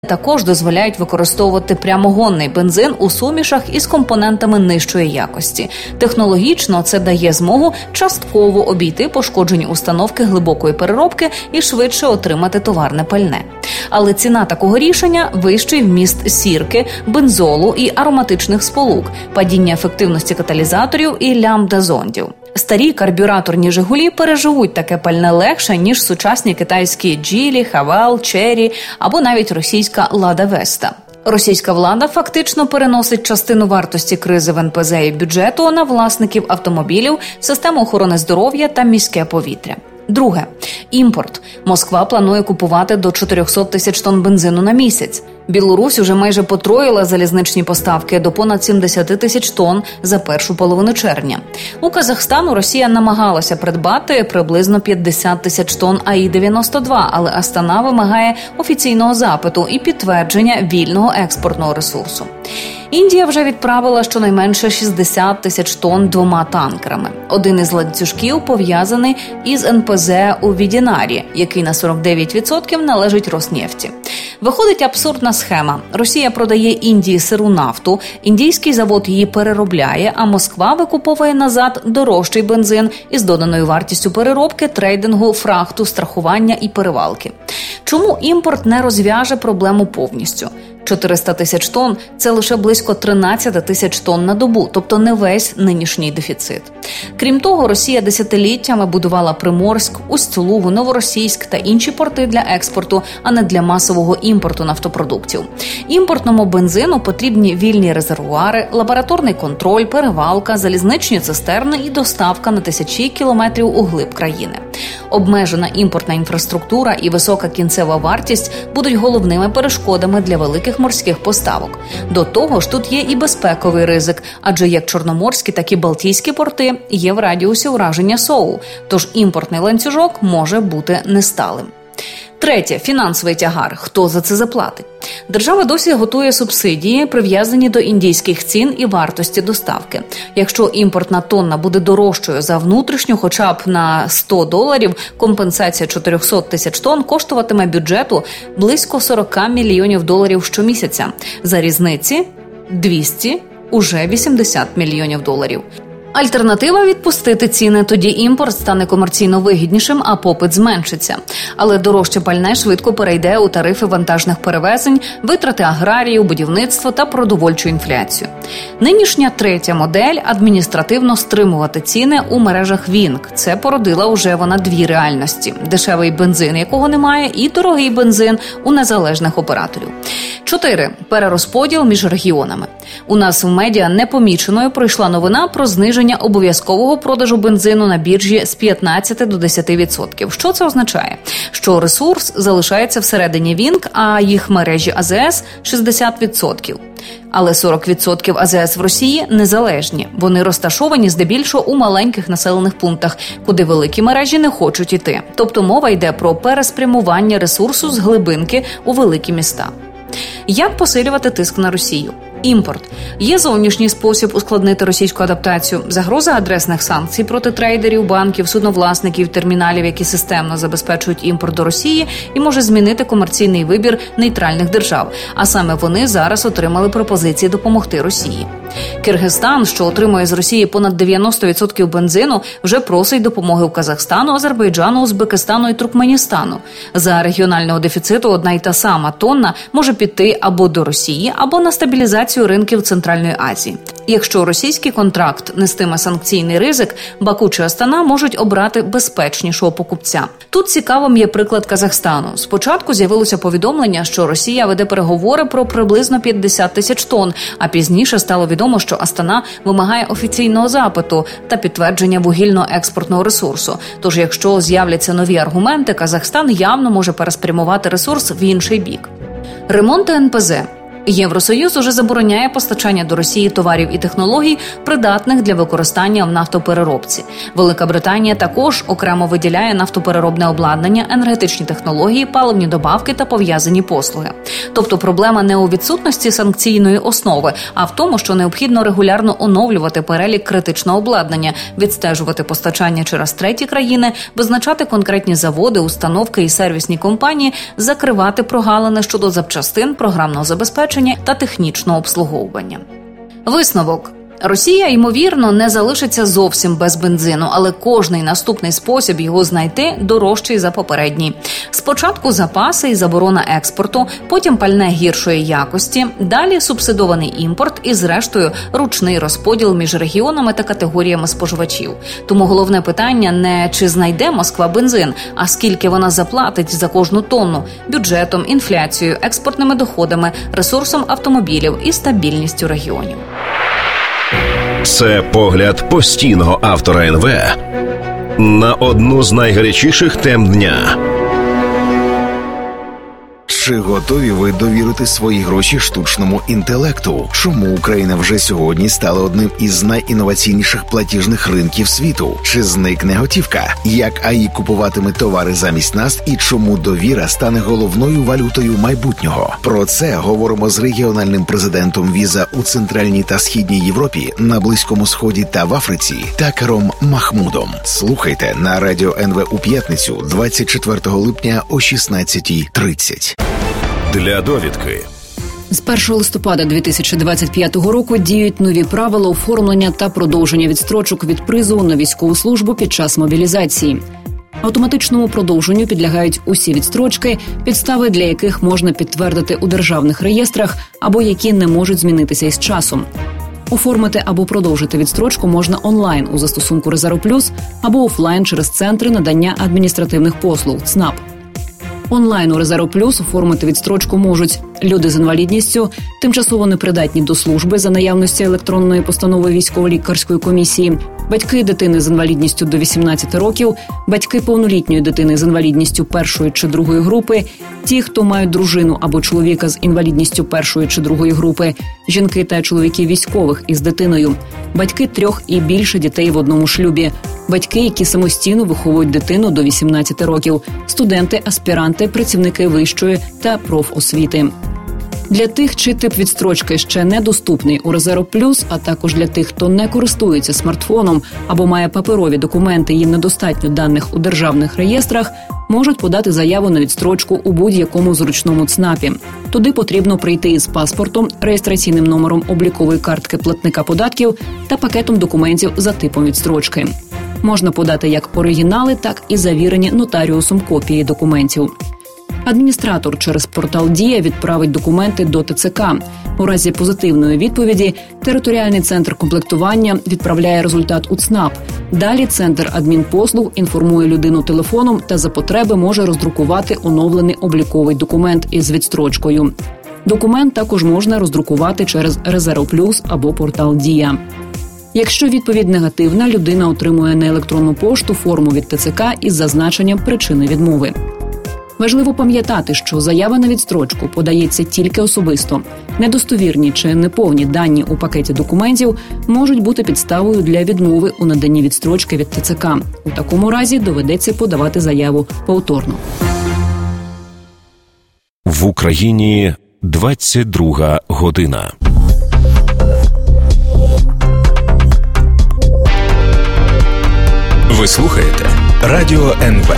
також дозволяють використовувати прямогонний бензин у сумішах із компонентами нижчої якості. Технологічно це дає змогу частково обійти пошкоджені установки глибокої переробки і швидше отримати товарне пальне. Але ціна такого рішення – вищий вміст сірки, бензолу і ароматичних сполук, падіння ефективності каталізаторів і лямбда-зондів. Старі карбюраторні «Жигулі» переживуть таке пальне легше, ніж сучасні китайські «Джілі», «Хавал», «Черрі» або навіть російська «Лада Веста». Російська влада фактично переносить частину вартості кризи в НПЗ і бюджету на власників автомобілів, систему охорони здоров'я та міське повітря. Друге. Імпорт. Москва планує купувати до 400 тисяч тонн бензину на місяць. Білорусь уже майже потроїла залізничні поставки до понад 70 тисяч тонн за першу половину червня. У Казахстану Росія намагалася придбати приблизно 50 тисяч тонн АІ-92, але Астана вимагає офіційного запиту і підтвердження вільного експортного ресурсу. Індія вже відправила щонайменше 60 тисяч тонн 2 танкерами. Один із ланцюжків пов'язаний із НПЗ у Відінарі, який на 49% належить Роснефті. Виходить абсурдна схема. Росія продає Індії сиру нафту, індійський завод її переробляє, а Москва викуповує назад дорожчий бензин із доданою вартістю переробки, трейдингу, фрахту, страхування і перевалки. Чому імпорт не розв'яже проблему повністю? 400 тисяч тонн – це лише близько 13 тисяч тонн на добу, тобто не весь нинішній дефіцит. Крім того, Росія десятиліттями будувала Приморськ, Усть-Лугу, Новоросійськ та інші порти для експорту, а не для масового імпорту нафтопродуктів. Імпортному бензину потрібні вільні резервуари, лабораторний контроль, перевалка, залізничні цистерни і доставка на тисячі кілометрів у глиб країни. Обмежена імпортна інфраструктура і висока кінцева вартість будуть головними перешкодами для великих морських поставок. До того ж, тут є і безпековий ризик, адже як чорноморські, так і балтійські порти є в радіусі ураження СОУ, тож імпортний ланцюжок може бути несталим. Третє. Фінансовий тягар. Хто за це заплатить? Держава досі готує субсидії, прив'язані до індійських цін і вартості доставки. Якщо імпортна тонна буде дорожчою за внутрішню хоча б на $100, компенсація 400 тисяч тонн коштуватиме бюджету близько $40 мільйонів щомісяця. За різниці – 200, уже $80 мільйонів. Альтернатива – відпустити ціни, тоді імпорт стане комерційно вигіднішим, а попит зменшиться. Але дорожче пальне швидко перейде у тарифи вантажних перевезень, витрати аграріїв, будівництво та продовольчу інфляцію. Нинішня третя модель – адміністративно стримувати ціни у мережах ВІНК. Це породила уже вона дві реальності – дешевий бензин, якого немає, і дорогий бензин у незалежних операторів. 4. Перерозподіл між регіонами. У нас в медіа непоміченою пройшла новина про зниження обов'язкового продажу бензину на біржі з 15 до 10%. Що це означає? Що ресурс залишається всередині ВІНК, а їх мережі АЗС – 60%. Але 40% АЗС в Росії незалежні. Вони розташовані здебільшого у маленьких населених пунктах, куди великі мережі не хочуть іти. Тобто мова йде про переспрямування ресурсу з глибинки у великі міста. Як посилювати тиск на Росію? Імпорт. Є зовнішній спосіб ускладнити російську адаптацію. Загроза адресних санкцій проти трейдерів, банків, судновласників, терміналів, які системно забезпечують імпорт до Росії, і може змінити комерційний вибір нейтральних держав. А саме вони зараз отримали пропозиції допомогти Росії. Киргизстан, що отримує з Росії понад 90% бензину, вже просить допомоги у Казахстану, Азербайджану, Узбекистану і Туркменістану. За регіонального дефіциту одна й та сама тонна може піти або до Росії, або на стабілізацію ринків Центральної Азії. Якщо російський контракт нестиме санкційний ризик, Баку чи Астана можуть обрати безпечнішого покупця. Тут цікавим є приклад Казахстану. Спочатку з'явилося повідомлення, що Росія веде переговори про приблизно 50 тисяч тонн, а пізніше стало відомо, що Астана вимагає офіційного запиту та підтвердження вугільно-експортного ресурсу. Тож, якщо з'являться нові аргументи, Казахстан явно може переспрямувати ресурс в інший бік. Ремонти НПЗ. Євросоюз уже забороняє постачання до Росії товарів і технологій, придатних для використання в нафтопереробці. Велика Британія також окремо виділяє нафтопереробне обладнання, енергетичні технології, паливні добавки та пов'язані послуги. Тобто проблема не у відсутності санкційної основи, а в тому, що необхідно регулярно оновлювати перелік критичного обладнання, відстежувати постачання через треті країни, визначати конкретні заводи, установки і сервісні компанії, закривати прогалини щодо запчастин, програмного забезпечення та технічного обслуговування. Висновок. Росія, ймовірно, не залишиться зовсім без бензину, але кожний наступний спосіб його знайти дорожчий за попередній. Спочатку запаси і заборона експорту, потім пальне гіршої якості, далі субсидований імпорт і, зрештою, ручний розподіл між регіонами та категоріями споживачів. Тому головне питання не чи знайде Москва бензин, а скільки вона заплатить за кожну тонну – бюджетом, інфляцією, експортними доходами, ресурсом автомобілів і стабільністю регіонів. Це погляд постійного автора НВ на одну з найгарячіших тем дня. Чи готові ви довірити свої гроші штучному інтелекту? Чому Україна вже сьогодні стала одним із найінноваційніших платіжних ринків світу? Чи зникне готівка? Як АІ купуватиме товари замість нас і чому довіра стане головною валютою майбутнього? Про це говоримо з регіональним президентом Віза у Центральній та Східній Європі, на Близькому Сході та в Африці Такером Махмудом. Слухайте на Радіо НВ у п'ятницю 24 липня о 16:30. Для довідки. З 1 листопада 2025 року діють нові правила оформлення та продовження відстрочок від призову на військову службу під час мобілізації. Автоматичному продовженню підлягають усі відстрочки, підстави для яких можна підтвердити у державних реєстрах або які не можуть змінитися із часом. Оформити або продовжити відстрочку можна онлайн у застосунку Резерв Плюс або офлайн через центри надання адміністративних послуг ЦНАП. Онлайн у Резерв Плюс оформити відстрочку можуть люди з інвалідністю, тимчасово непридатні до служби за наявності електронної постанови військово-лікарської комісії, батьки дитини з інвалідністю до 18 років, батьки повнолітньої дитини з інвалідністю першої чи другої групи, ті, хто мають дружину або чоловіка з інвалідністю першої чи другої групи, жінки та чоловіки військових із дитиною, батьки 3 і більше дітей в одному шлюбі, батьки, які самостійно виховують дитину до 18 років, студенти, аспіранти, працівники вищої та профосвіти. Для тих, чий тип відстрочки ще недоступний у Резерв Плюс, а також для тих, хто не користується смартфоном або має паперові документи, їм недостатньо даних у державних реєстрах, можуть подати заяву на відстрочку у будь-якому зручному ЦНАПі. Туди потрібно прийти із паспортом, реєстраційним номером облікової картки платника податків та пакетом документів за типом відстрочки. Можна подати як оригінали, так і завірені нотаріусом копії документів. Адміністратор через портал «Дія» відправить документи до ТЦК. У разі позитивної відповіді територіальний центр комплектування відправляє результат у ЦНАП. Далі центр адмінпослуг інформує людину телефоном та за потреби може роздрукувати оновлений обліковий документ із відстрочкою. Документ також можна роздрукувати через Резерв Плюс або портал «Дія». Якщо відповідь негативна, людина отримує на електронну пошту форму від ТЦК із зазначенням причини відмови. Важливо пам'ятати, що заява на відстрочку подається тільки особисто. Недостовірні чи неповні дані у пакеті документів можуть бути підставою для відмови у наданні відстрочки від ТЦК. У такому разі доведеться подавати заяву повторно. В Україні 22 година. Ви слухаєте Радіо НВ.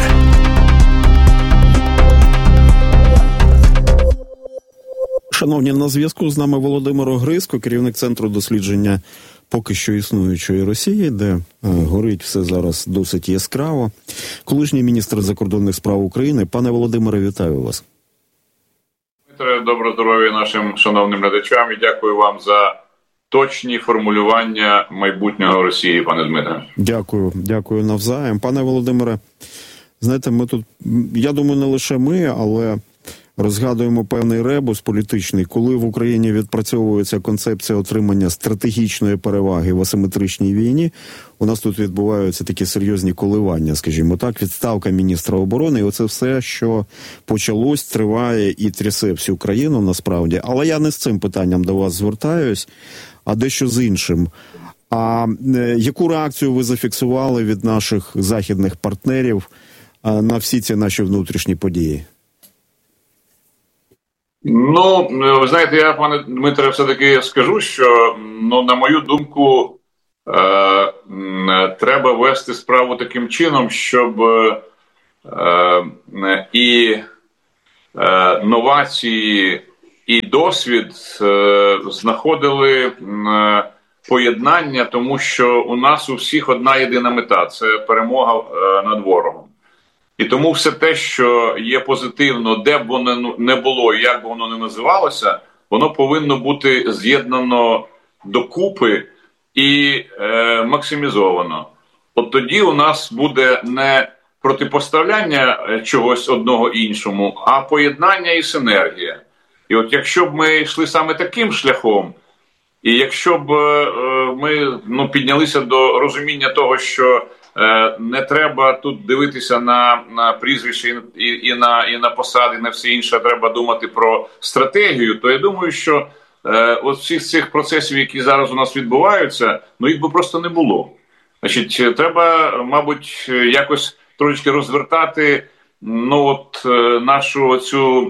Шановні, на зв'язку з нами Володимир Огризко, керівник Центру дослідження поки що існуючої Росії, де горить все зараз досить яскраво. Колишній міністр закордонних справ України. Пане Володимире, вітаю вас. Доброго здоров'я нашим шановним глядачам і дякую вам за точні формулювання майбутнього Росії, пане Дмитре. Дякую навзаєм. Пане Володимире, знаєте, ми тут, я думаю, не лише ми, але розгадуємо певний ребус політичний, коли в Україні відпрацьовується концепція отримання стратегічної переваги в асиметричній війні, у нас тут відбуваються такі серйозні коливання, скажімо так, відставка міністра оборони, і оце все, що почалось, триває і трясе всю країну насправді. Але я не з цим питанням до вас звертаюсь, а дещо з іншим. А яку реакцію ви зафіксували від наших західних партнерів на всі ці наші внутрішні події? Ну, ви знаєте, я, пане Дмитре, все-таки скажу, що, на мою думку, треба вести справу таким чином, щоб і новації, і досвід знаходили поєднання, тому що у нас у всіх одна єдина мета – це перемога над ворогом. І тому все те, що є позитивно, де б воно не було, як б воно не називалося, воно повинно бути з'єднано докупи і максимізовано. От тоді у нас буде не протипоставляння чогось одного іншому, а поєднання і синергія. І от якщо б ми йшли саме таким шляхом, і якщо б ми піднялися до розуміння того, що не треба тут дивитися на прізвище і на посади, на все інше, треба думати про стратегію, то я думаю, що от всіх цих процесів, які зараз у нас відбуваються, їх би просто не було. Значить, треба, мабуть, якось трошечки розвертати нашу цю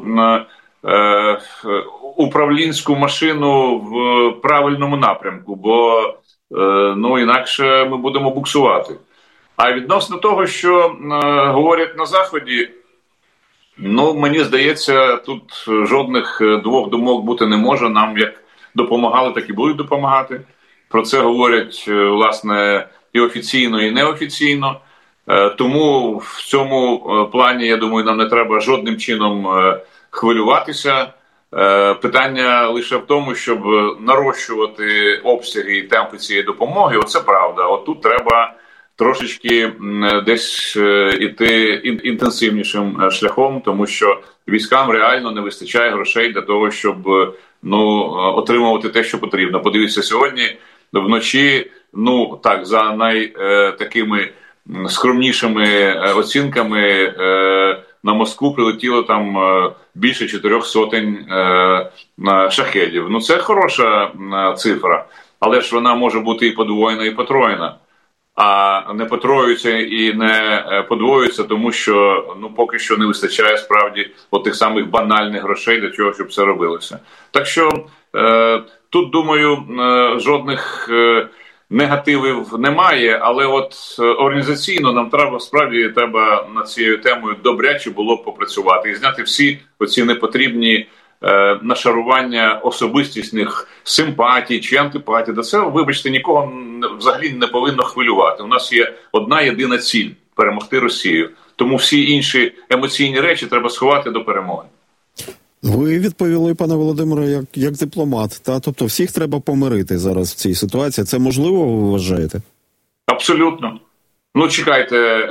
управлінську машину в правильному напрямку, бо інакше ми будемо буксувати. А відносно того, що говорять на Заході, мені здається, тут жодних двох думок бути не може. Нам як допомагали, так і будуть допомагати. Про це говорять, власне, і офіційно, і неофіційно. Тому в цьому плані, я думаю, нам не треба жодним чином хвилюватися. Питання лише в тому, щоб нарощувати обсяги і темпи цієї допомоги. Оце правда. От тут треба трошечки десь іти інтенсивнішим шляхом, тому що військам реально не вистачає грошей для того, щоб отримувати те, що потрібно. Подивіться, сьогодні вночі, за такими скромнішими оцінками, на Москву прилетіло там більше 400 шахедів. Це хороша цифра, але ж вона може бути і подвоєна, і потроєна. А не потроюється і не подвоюється, тому що поки що не вистачає справді тих самих банальних грошей для того, щоб це робилося. Так що тут, думаю, жодних негативів немає, але організаційно нам треба над цією темою добряче було б попрацювати і зняти всі оці непотрібні нашарування особистісних симпатій чи антипатій. Це, вибачте, нікого взагалі не повинно хвилювати. У нас є одна єдина ціль – перемогти Росію. Тому всі інші емоційні речі треба сховати до перемоги. Ви відповіли, пане Володимире, як дипломат. Тобто всіх треба помирити зараз в цій ситуації. Це можливо, ви вважаєте? Абсолютно. Чекайте,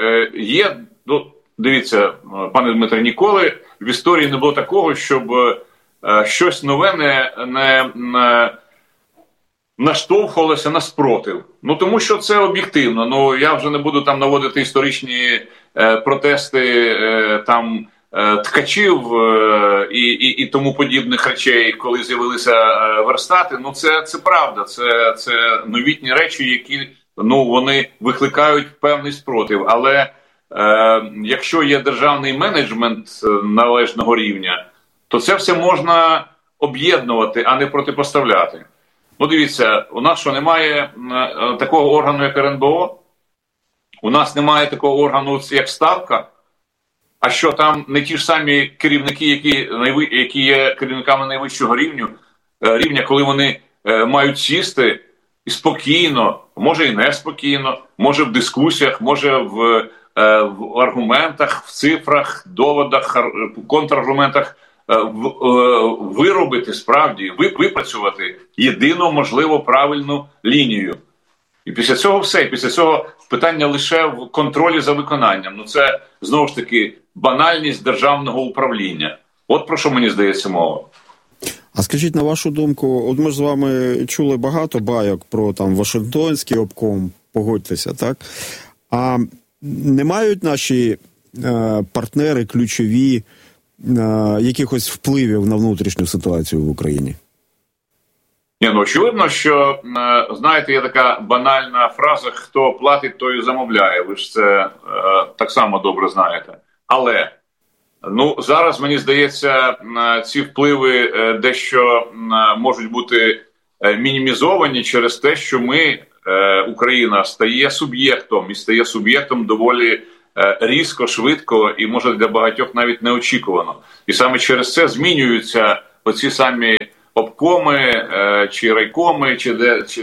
дивіться, пане Дмитре, ніколи в історії не було такого, щоб щось нове не наштовхувалося на спротив. Тому що це об'єктивно. Я вже не буду там наводити історичні протести ткачів і тому подібних речей, коли з'явилися верстати. Це правда, це новітні речі, які вони викликають певний спротив. Але якщо є державний менеджмент належного рівня, то це все можна об'єднувати, а не протипоставляти. Дивіться, у нас що, немає такого органу, як РНБО? У нас немає такого органу, як Ставка? А що там не ті ж самі керівники, які є керівниками найвищого рівня, коли вони мають сісти і спокійно, може і неспокійно, може в дискусіях, може в аргументах, в цифрах, доводах, контраргументах виробити справді, випрацювати єдину, можливо, правильну лінію. І після цього все. І після цього питання лише в контролі за виконанням. Це, знову ж таки, банальність державного управління. От про що, мені здається, мова. А скажіть, на вашу думку, от ми ж з вами чули багато байок про там Вашингтонський обком, погодьтеся, так? А не мають наші партнери ключові якихось впливів на внутрішню ситуацію в Україні? Очевидно, що, знаєте, є така банальна фраза: хто платить, той і замовляє. Ви ж це так само добре знаєте. Але, зараз, мені здається, ці впливи дещо можуть бути мінімізовані через те, що Україна, стає суб'єктом, і стає суб'єктом доволі різко, швидко і, може, для багатьох навіть неочікувано. І саме через це змінюються оці самі обкоми, чи райкоми, чи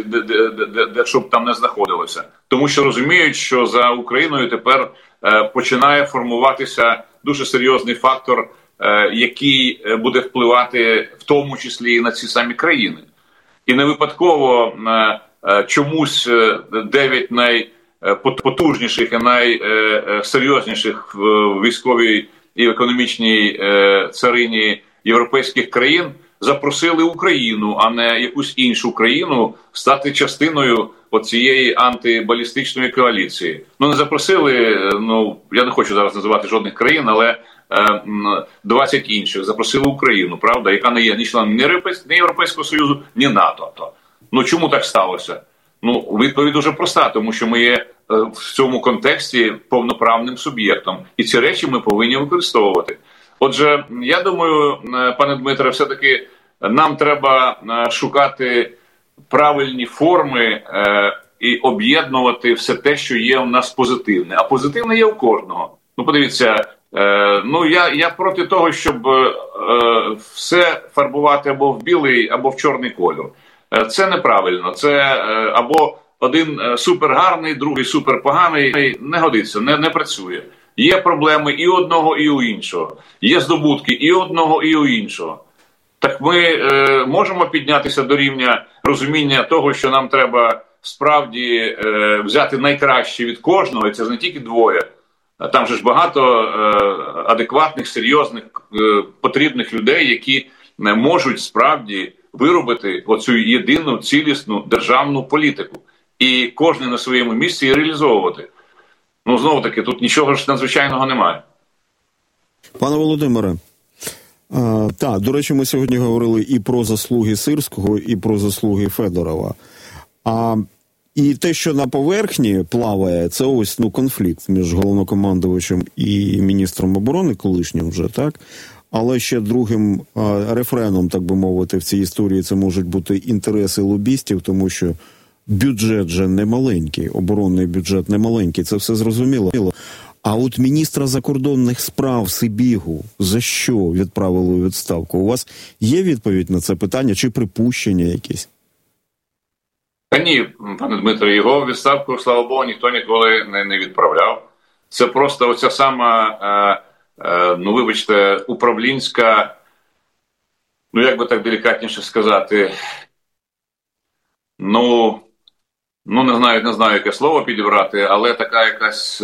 де щоб там не знаходилося. Тому що розуміють, що за Україною тепер починає формуватися дуже серйозний фактор, який буде впливати в тому числі і на ці самі країни. І не випадково чомусь 9 найпотужніших і найсерйозніших в військовій і економічній царині європейських країн запросили Україну, а не якусь іншу країну, стати частиною оцієї антибалістичної коаліції. Не запросили, я не хочу зараз називати жодних країн, але 20 інших запросили Україну, правда, яка не є ні членом ні Європейського Союзу, ні НАТО. Чому так сталося? Відповідь дуже проста, тому що ми є в цьому контексті повноправним суб'єктом. І ці речі ми повинні використовувати. Отже, я думаю, пане Дмитре, все-таки нам треба шукати правильні форми і об'єднувати все те, що є у нас позитивне. А позитивне є у кожного. Подивіться, я проти того, щоб все фарбувати або в білий, або в чорний кольор. Це неправильно. Це або один супергарний, другий суперпоганий. Не годиться, не працює. Є проблеми і одного, і у іншого. Є здобутки і одного, і у іншого. Так ми можемо піднятися до рівня розуміння того, що нам треба справді взяти найкраще від кожного, і це ж не тільки двоє. Там же ж багато адекватних, серйозних, потрібних людей, які можуть справді виробити оцю єдину, цілісну державну політику. І кожен на своєму місці її реалізовувати. Знову-таки, тут нічого ж надзвичайного немає. Пане Володимире, до речі, ми сьогодні говорили і про заслуги Сирського, і про заслуги Федорова. І те, що на поверхні плаває, це ось конфлікт між головнокомандувачем і міністром оборони, колишнім вже, так? Але ще другим рефреном, так би мовити, в цій історії це можуть бути інтереси лобістів, тому що бюджет же не маленький, оборонний бюджет не маленький, це все зрозуміло. А от міністра закордонних справ Сибігу за що відправили у відставку? У вас є відповідь на це питання чи припущення якісь? Ні, пане Дмитро, його відставку, слава Богу, ніхто ніколи не відправляв. Це просто оця сама, вибачте, управлінська, як би так делікатніше сказати, не знаю, яке слово підібрати, але така якась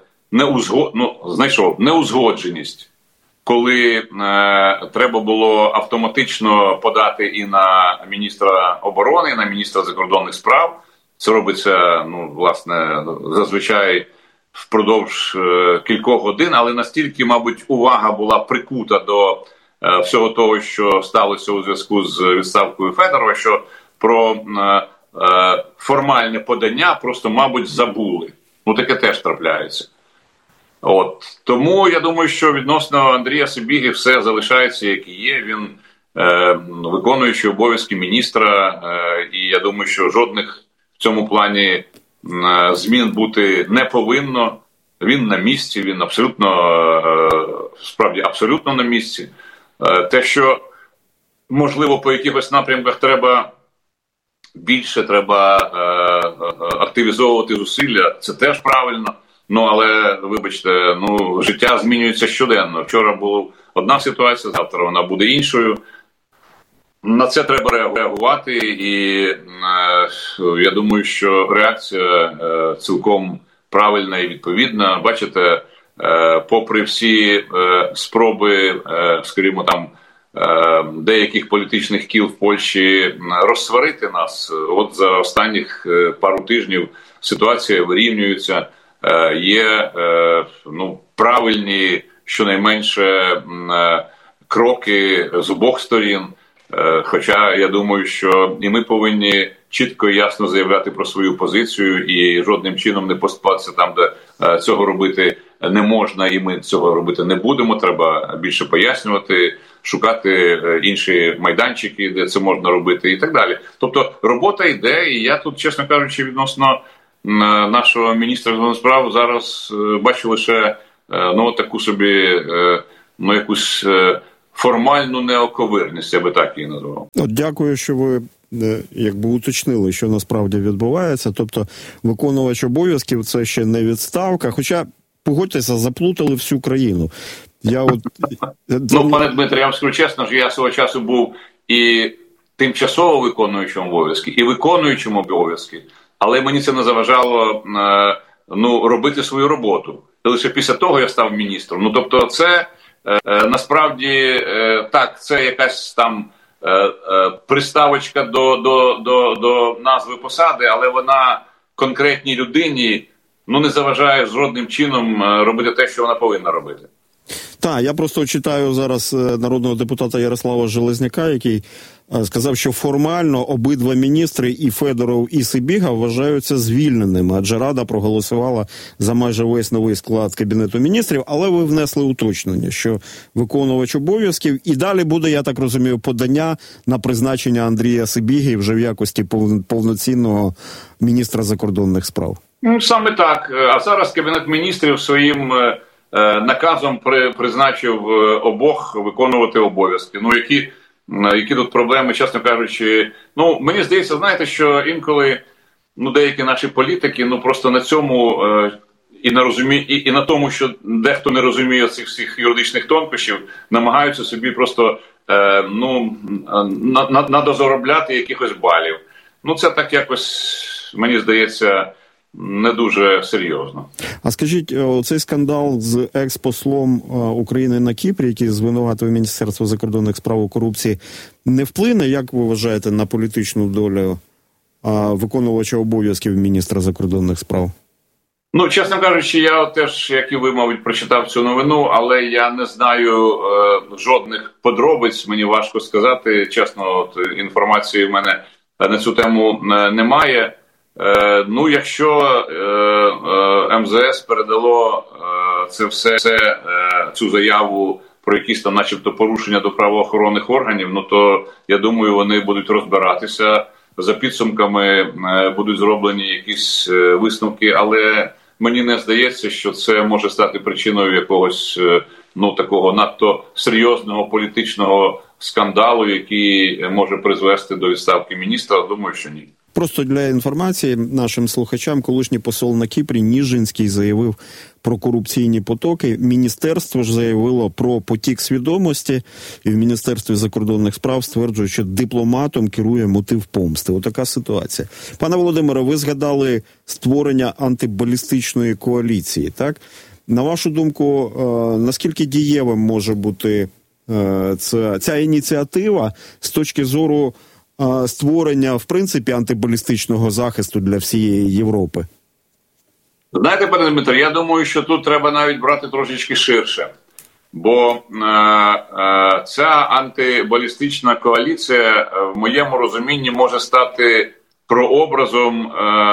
неузгодженість, коли треба було автоматично подати і на міністра оборони, і на міністра закордонних справ. Це робиться, власне, зазвичай впродовж кількох годин, але настільки, мабуть, увага була прикута до всього того, що сталося у зв'язку з відставкою Федорова, що про формальне подання просто, мабуть, забули. Таке теж трапляється. Тому я думаю, що відносно Андрія Сибіги все залишається, як і є. Він виконуючий обов'язки міністра, і я думаю, що жодних в цьому плані змін бути не повинно. Він на місці, він абсолютно на місці. Те, що, можливо, по якихось напрямках треба активізовувати зусилля, це теж правильно. Але, вибачте, життя змінюється щоденно. Вчора була одна ситуація, завтра вона буде іншою. На це треба реагувати, і я думаю, що реакція цілком правильна і відповідна. Бачите, попри всі спроби, скажімо, там, деяких політичних кіл в Польщі розсварити нас. От за останніх пару тижнів ситуація вирівнюється, є правильні, щонайменше, кроки з обох сторін. Хоча я думаю, що і ми повинні чітко і ясно заявляти про свою позицію і жодним чином не поступатися там, де цього робити не можна, і ми цього робити не будемо. Треба більше пояснювати, шукати інші майданчики, де це можна робити і так далі. Тобто робота йде, і я тут, чесно кажучи, відносно нашого міністра закордонних справ зараз бачу лише таку собі якусь формальну неоковирність, я би так її назвав. Дякую, що ви уточнили, що насправді відбувається. Тобто виконувач обов'язків – це ще не відставка, хоча, погодьтеся, заплутали всю країну. Пане Дмитре, я вам скажу чесно, що я свого часу був і тимчасово виконуючим обов'язки, і виконуючим обов'язки, але мені це не заважало робити свою роботу. І лише після того я став міністром. Тобто це насправді так, це якась там приставочка до назви посади, але вона конкретній людині не заважає жодним чином робити те, що вона повинна робити. Так, я просто читаю зараз народного депутата Ярослава Железняка, який сказав, що формально обидва міністри, і Федоров, і Сибіга, вважаються звільненими, адже Рада проголосувала за майже весь новий склад Кабінету міністрів, але ви внесли уточнення, що виконувач обов'язків, і далі буде, я так розумію, подання на призначення Андрія Сибіги вже в якості повноцінного міністра закордонних справ. Саме так. А зараз Кабінет міністрів своїм наказом призначив обох виконувати обов'язки. Які тут проблеми, чесно кажучи. Мені здається, знаєте, що інколи деякі наші політики просто на цьому і на тому, що дехто не розуміє цих всіх юридичних тонкощів, намагаються собі просто надозаробляти якихось балів. Це так якось, мені здається, не дуже серйозно. А скажіть, цей скандал з екс-послом України на Кіпрі, який звинуватив Міністерство закордонних справ у корупції, не вплине, як ви вважаєте, на політичну долю виконувача обов'язків міністра закордонних справ? Чесно кажучи, я теж, як і ви, мабуть, прочитав цю новину, але я не знаю жодних подробиць, мені важко сказати. Чесно, інформації в мене на цю тему немає. Якщо МЗС передало цю заяву про якісь там начебто порушення до правоохоронних органів, то я думаю, вони будуть розбиратися. За підсумками будуть зроблені якісь висновки, але мені не здається, що це може стати причиною якогось такого надто серйозного політичного скандалу, який може призвести до відставки міністра. Думаю, що ні. Просто для інформації нашим слухачам, колишній посол на Кіпрі Ніжинський заявив про корупційні потоки. Міністерство ж заявило про потік свідомості, і в Міністерстві закордонних справ стверджують, що дипломатом керує мотив помсти. Отака ситуація. Пане Володимире, ви згадали створення антибалістичної коаліції, так? На вашу думку, наскільки дієвим може бути ця ініціатива з точки зору створення, в принципі, антибалістичного захисту для всієї Європи? Знаєте, пане Дмитро, я думаю, що тут треба навіть брати трошечки ширше. Бо ця антибалістична коаліція, в моєму розумінні, може стати прообразом,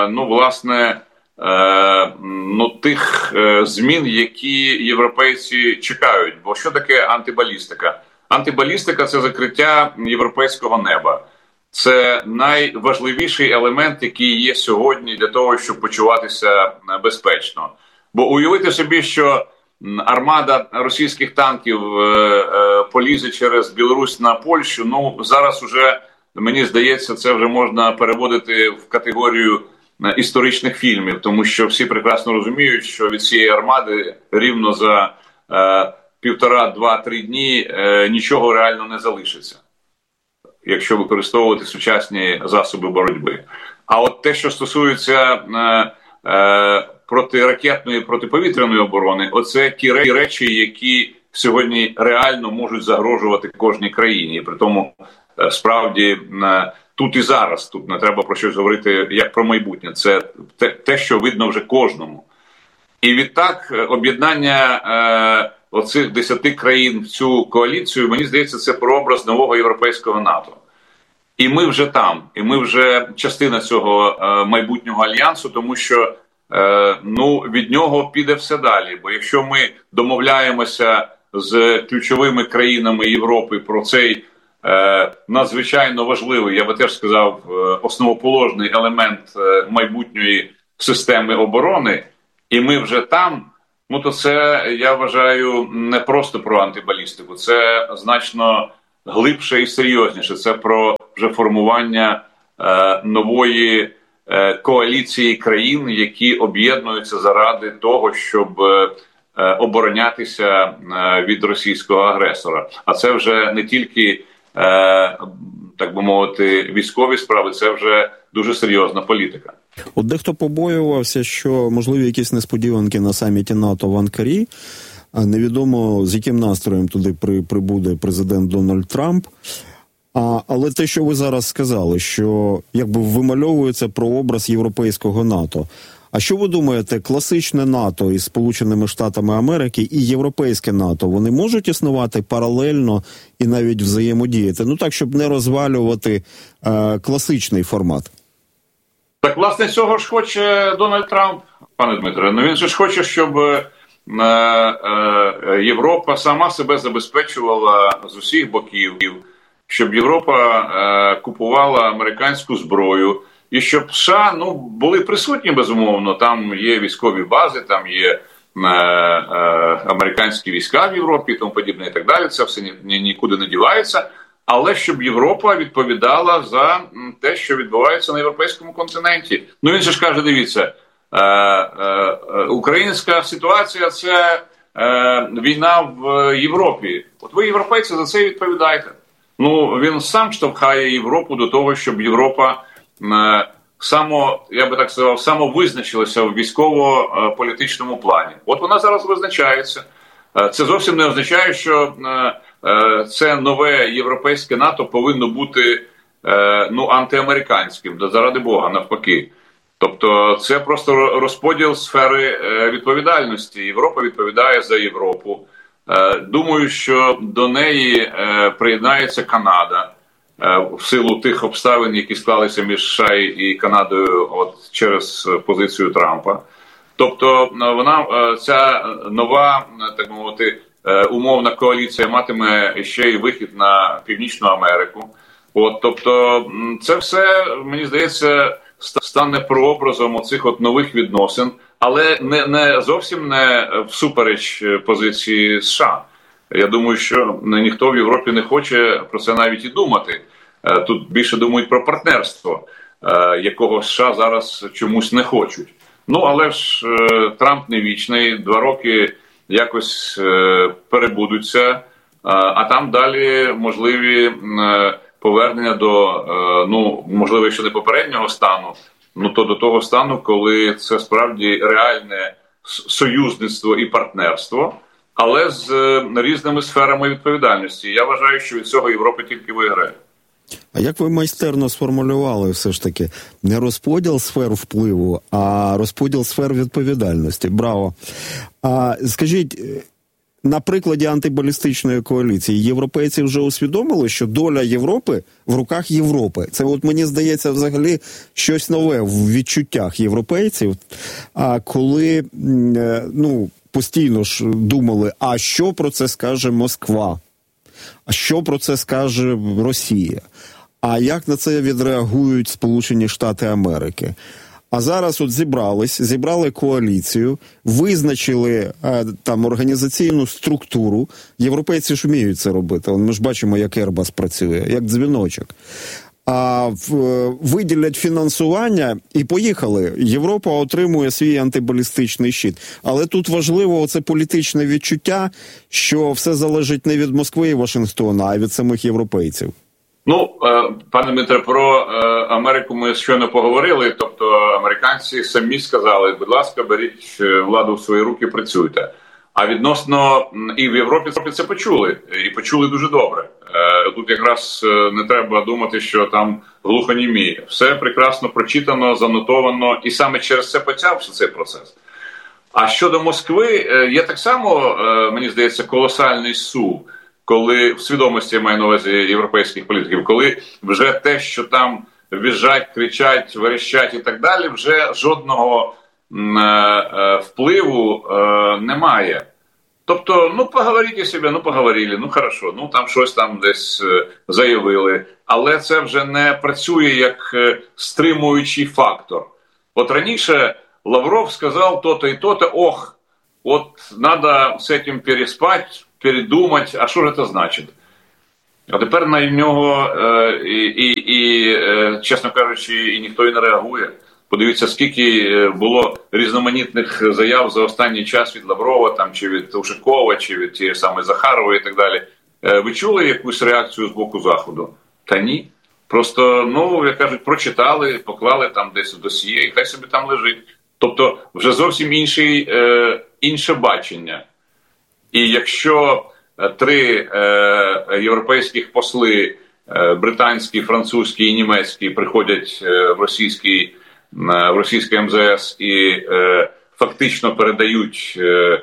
тих змін, які європейці чекають. Бо що таке антибалістика? Антибалістика – це закриття європейського неба. Це найважливіший елемент, який є сьогодні для того, щоб почуватися безпечно. Бо уявити собі, що армада російських танків полізе через Білорусь на Польщу, зараз уже, мені здається, це вже можна переводити в категорію історичних фільмів, тому що всі прекрасно розуміють, що від цієї армади рівно за 1,5-2-3 дні нічого реально не залишиться, якщо використовувати сучасні засоби боротьби. А от те, що стосується протиракетної, протиповітряної оборони, оце ті речі, які сьогодні реально можуть загрожувати кожній країні. І при тому, справді, тут і зараз, тут не треба про щось говорити як про майбутнє. Це те, що видно вже кожному. І відтак об'єднання оцих 10 країн в цю коаліцію, мені здається, це прообраз нового європейського НАТО. І ми вже там, і ми вже частина цього майбутнього альянсу, тому що від нього піде все далі. Бо якщо ми домовляємося з ключовими країнами Європи про цей надзвичайно важливий, я би теж сказав, основоположний елемент майбутньої системи оборони, і ми вже там, то це, я вважаю, не просто про антибалістику, це значно глибше і серйозніше. Це про вже формування нової коаліції країн, які об'єднуються заради того, щоб оборонятися від російського агресора. А це вже не тільки, так би мовити, військові справи, це вже дуже серйозна політика. От дехто побоювався, що можливі якісь несподіванки на саміті НАТО в Анкарі. Невідомо, з яким настроєм туди прибуде президент Дональд Трамп. Але те, що ви зараз сказали, що якби вимальовується прообраз європейського НАТО. А що ви думаєте, класичне НАТО із Сполученими Штатами Америки і європейське НАТО, вони можуть існувати паралельно і навіть взаємодіяти? Так, щоб не розвалювати класичний формат. Так, власне, цього ж хоче Дональд Трамп, пане Дмитре. Він же ж хоче, щоб Європа сама себе забезпечувала з усіх боків, щоб Європа купувала американську зброю, і щоб США були присутні, безумовно. Там є військові бази, там є американські війська в Європі і тому подібне і так далі. Це все нікуди не дівається. Але щоб Європа відповідала за те, що відбувається на європейському континенті. Він же ж каже, дивіться, українська ситуація – це війна в Європі. От ви, європейці, за це відповідаєте. Він сам штовхає Європу до того, щоб Європа я би так сказав, самовизначилася в військово-політичному плані. От вона зараз визначається. Це зовсім не означає, що це нове європейське НАТО повинно бути антиамериканським, заради Бога, навпаки. Тобто це просто розподіл сфери відповідальності. Європа відповідає за Європу. Думаю, що до неї приєднається Канада в силу тих обставин, які склалися між США і Канадою через позицію Трампа. Тобто ця нова, так мовити, умовна коаліція матиме ще й вихід на Північну Америку. Тобто це все, мені здається, стане прообразом оцих нових відносин, але не зовсім не всупереч позиції США. Я думаю, що ніхто в Європі не хоче про це навіть і думати. Тут більше думають про партнерство, якого США зараз чомусь не хочуть. Але ж Трамп не вічний, 2 роки якось перебудуться, а там далі можливі повернення до, можливо, ще не попереднього стану, то до того стану, коли це справді реальне союзництво і партнерство, але з різними сферами відповідальності. Я вважаю, що від цього Європа тільки виграє. А як ви майстерно сформулювали все ж таки, не розподіл сфер впливу, а розподіл сфер відповідальності? Браво! Скажіть, на прикладі антибалістичної коаліції європейці вже усвідомили, що доля Європи в руках Європи. Це мені здається взагалі щось нове в відчуттях європейців, коли постійно ж думали, а що про це скаже Москва? А що про це скаже Росія? А як на це відреагують Сполучені Штати Америки? А зараз зібрали коаліцію, визначили там організаційну структуру. Європейці ж вміють це робити. Ми ж бачимо, як Airbus працює, як дзвіночок. Виділять фінансування і поїхали. Європа отримує свій антибалістичний щит. Але тут важливо це політичне відчуття, що все залежить не від Москви і Вашингтона, а від самих європейців. Ну, пане Дмитре, про Америку ми щойно поговорили, тобто американці самі сказали, будь ласка, беріть владу в свої руки, працюйте. А відносно, і в Європі це почули, і почули дуже добре. Тут якраз не треба думати, що там глухонімі. Все прекрасно прочитано, занотовано, і саме через це почався цей процес. А щодо Москви, є так само, мені здається, колосальний сув, коли в свідомості, я маю на увазі європейських політиків, коли вже те, що там в'їжджать, кричать, верещать і так далі, вже жодного впливу немає. Тобто, ну, поговоріть собі, ну, поговорили, ну, хорошо, ну, там щось там десь заявили, але це вже не працює як стримуючий фактор. От раніше Лавров сказал то-то и то-то, ох, вот надо с этим переспать, передумать, а що ж це значить? А тепер на нього, чесно кажучи, і ніхто і не реагує. Подивіться, скільки було різноманітних заяв за останній час від Лаврова, там, чи від Ушакова, чи від тієї самої Захарової і так далі. Ви чули якусь реакцію з боку Заходу? Та ні. Просто, ну, як кажуть, прочитали, поклали там десь в досьє, і хай собі там лежить. Тобто вже зовсім інше бачення. І якщо 3 європейських посли, британський, французький і німецький, приходять в російське МЗС і фактично передають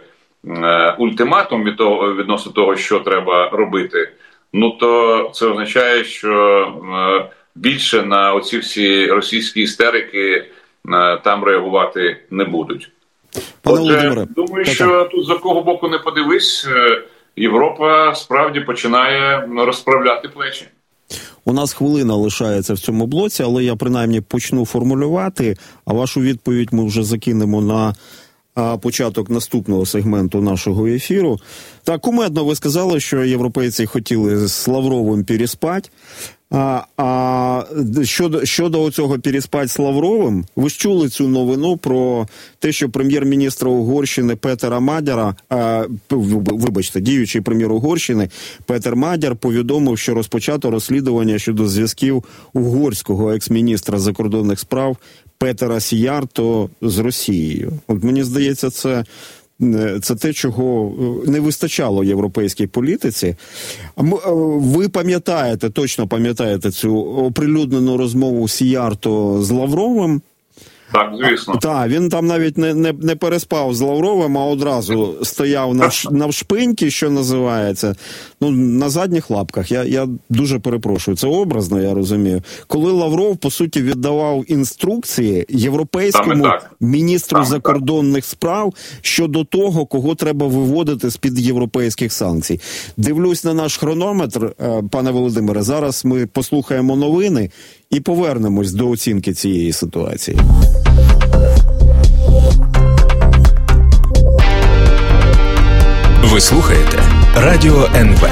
ультиматум відносно того, що треба робити, ну то це означає, що більше на оці всі російські істерики там реагувати не будуть. Отже, думаю, що тут з якого боку не подивись, Європа справді починає розправляти плечі. У нас хвилина лишається в цьому блоці, але я принаймні почну формулювати, а вашу відповідь ми вже закинемо на початок наступного сегменту нашого ефіру. Так, кумедно ви сказали, що європейці хотіли з Лавровим переспати. А щодо цього переспати з Лавровим, ви ж чули цю новину про те, що прем'єр-міністра Угорщини Петера Мадяра, діючий прем'єр Угорщини Петер Мадяр повідомив, що розпочато розслідування щодо зв'язків угорського екс-міністра закордонних справ Петера Сіярто з Росією. От мені здається, це те, чого не вистачало європейській політиці. Ви точно пам'ятаєте цю оприлюднену розмову Сіярто з Лавровим? Так, звісно. Так, він там навіть не переспав з Лавровим, а одразу стояв навшпиньки, що називається, ну, на задніх лапках. Я дуже перепрошую, це образно, я розумію. Коли Лавров, по суті, віддавав інструкції європейському міністру закордонних справ щодо того, кого треба виводити з-під європейських санкцій. Дивлюсь на наш хронометр, пане Володимире, зараз ми послухаємо новини і повернемось до оцінки цієї ситуації. Ви слухаєте Радіо НВ.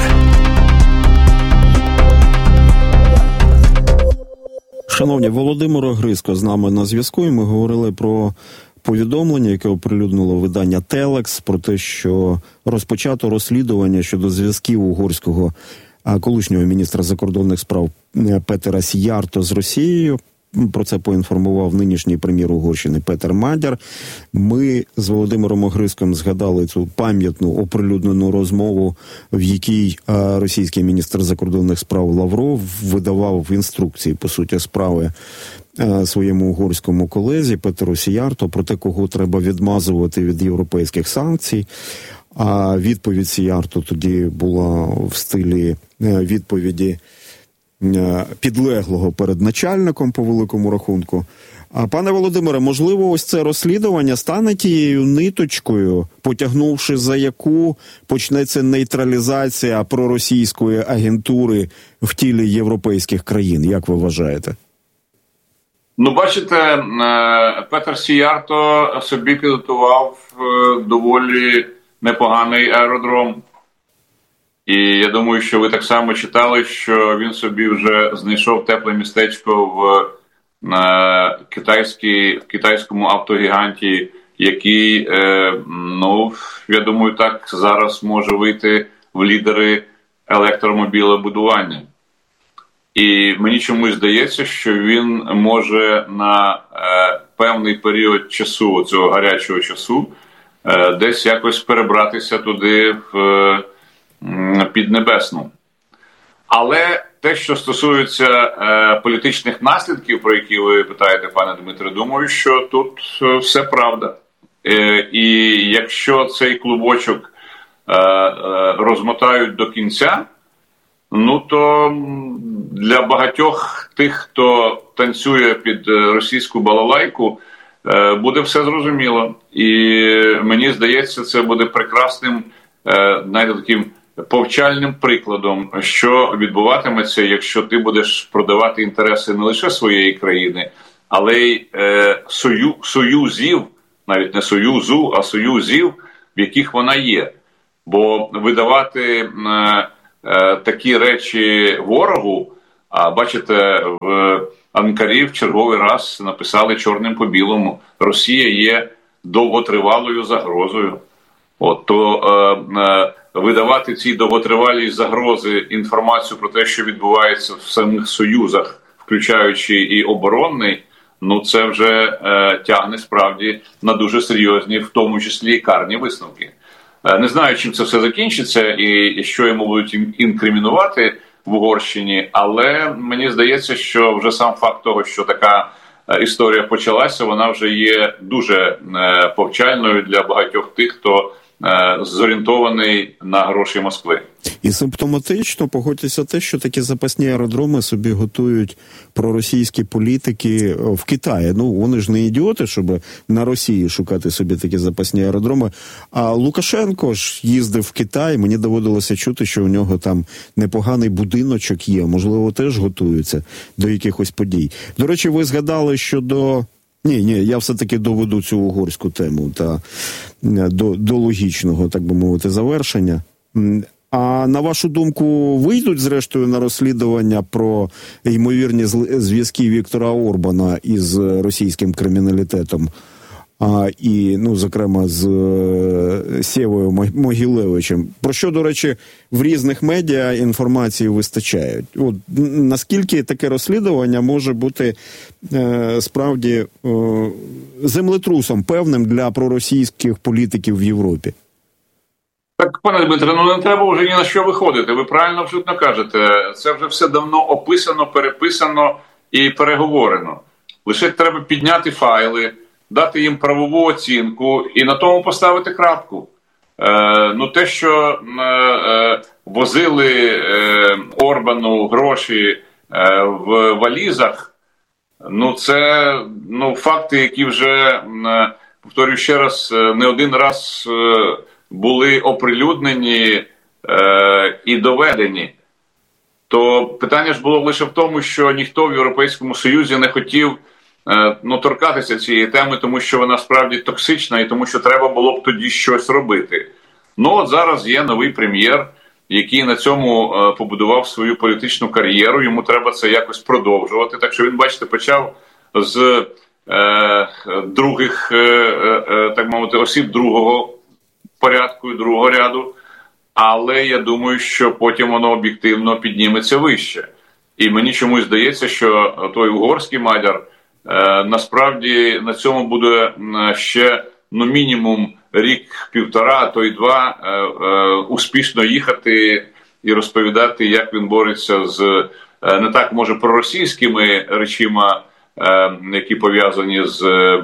Шановні, Володимир Огризко з нами на зв'язку, і ми говорили про повідомлення, яке оприлюднило видання «Телекс», про те, що розпочато розслідування щодо зв'язків угорського колишнього міністра закордонних справ Петера Сіярто з Росією. Про це поінформував нинішній прем'єр Угорщини Петер Мадяр. Ми з Володимиром Огризком згадали цю пам'ятну оприлюднену розмову, в якій російський міністр закордонних справ Лавров видавав інструкції, по суті, справи своєму угорському колезі Петеру Сіярто про те, кого треба відмазувати від європейських санкцій. А відповідь Сіярто тоді була в стилі відповіді підлеглого перед начальником, по великому рахунку. А, пане Володимире, можливо, ось це розслідування стане тією ниточкою, потягнувши за яку почнеться нейтралізація проросійської агентури в тілі європейських країн, як ви вважаєте? Ну, бачите, Петер Сіярто собі підготував доволі непоганий аеродром. І я думаю, що ви так само читали, що він собі вже знайшов тепле містечко в китайському автогіганті, який, ну, я думаю, так зараз може вийти в лідери електромобілебудування. І мені чомусь здається, що він може на певний період часу, цього гарячого часу, десь якось перебратися туди в Піднебесну. Але те, що стосується політичних наслідків, про які ви питаєте, пане Дмитре, думаю, що тут все правда. І якщо цей клубочок розмотають до кінця, ну то для багатьох тих, хто танцює під російську балалайку, буде все зрозуміло. І мені здається, це буде прекрасним, навіть таким повчальним прикладом, що відбуватиметься, якщо ти будеш продавати інтереси не лише своєї країни, але й союзів, навіть не союзу, а союзів, в яких вона є. Бо видавати такі речі ворогу, а бачите, в Анкарі в черговий раз написали чорним по білому: Росія є довготривалою загрозою. От, то видавати ці довготривалі загрози, інформацію про те, що відбувається в самих союзах, включаючи і оборонний, ну це вже тягне справді на дуже серйозні, в тому числі і карні висновки. Не знаю, чим це все закінчиться і що йому будуть інкримінувати в Угорщині, але мені здається, що вже сам факт того, що така історія почалася, вона вже є дуже повчальною для багатьох тих, хто зорієнтований на гроші Москви. І симптоматично, погодьтеся, те, що такі запасні аеродроми собі готують проросійські політики в Китаї. Ну, вони ж не ідіоти, щоб на Росії шукати собі такі запасні аеродроми. А Лукашенко ж їздив в Китай, мені доводилося чути, що у нього там непоганий будиночок є, можливо, теж готуються до якихось подій. До речі, ви згадали щодо... Ні, я все-таки доведу цю угорську тему та до логічного, так би мовити, завершення. А на вашу думку, вийдуть зрештою на розслідування про ймовірні зв'язки Віктора Орбана із російським криміналітетом? І, ну, зокрема, з Сєвою Могилевичем. Про що, до речі, в різних медіа інформації вистачає. От, наскільки таке розслідування може бути справді землетрусом певним для проросійських політиків в Європі? Так, пане Дмитре, ну не треба вже ні на що виходити. Ви правильно абсолютно кажете. Це вже все давно описано, переписано і переговорено. Лише треба підняти файли, дати їм правову оцінку і на тому поставити крапку. Ну, те, що возили Орбану гроші в валізах, ну, це факти, які вже, повторюю ще раз, не один раз були оприлюднені і доведені. То питання ж було лише в тому, що ніхто в Європейському Союзі не хотів торкатися цієї теми, тому що вона справді токсична і тому що треба було б тоді щось робити. Ну от зараз є новий прем'єр, який на цьому побудував свою політичну кар'єру, йому треба це якось продовжувати. Так що він, бачите, почав з других, так мовити, осіб другого порядку і другого ряду, але я думаю, що потім воно об'єктивно підніметься вище. І мені чомусь здається, що той угорський мадяр насправді на цьому буде ще мінімум рік-півтора, а то й два успішно їхати і розповідати, як він бореться з не так, може, проросійськими речима, які пов'язані з